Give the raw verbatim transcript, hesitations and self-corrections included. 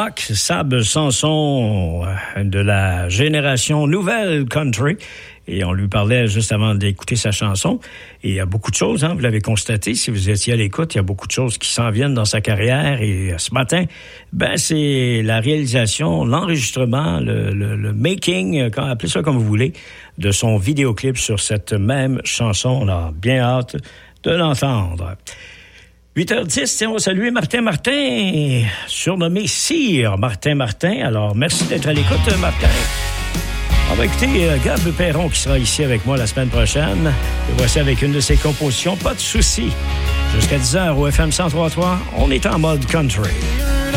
rock, Sab Sanson, de la génération nouvelle country. Et on lui parlait juste avant d'écouter sa chanson. Et il y a beaucoup de choses, hein, vous l'avez constaté, si vous étiez à l'écoute, il y a beaucoup de choses qui s'en viennent dans sa carrière. Et ce matin, ben c'est la réalisation, l'enregistrement, le, le, le making, appelez ça comme vous voulez, de son vidéoclip sur cette même chanson. On a bien hâte de l'entendre. huit heures dix, tiens, on va saluer Martin Martin, surnommé Sire Martin Martin. Alors, merci d'être à l'écoute, Martin. On va écouter euh, Gab Perron qui sera ici avec moi la semaine prochaine. Et voici avec une de ses compositions, Pas de soucis. Jusqu'à dix heures au F M cent trois point trois, on est en mode country.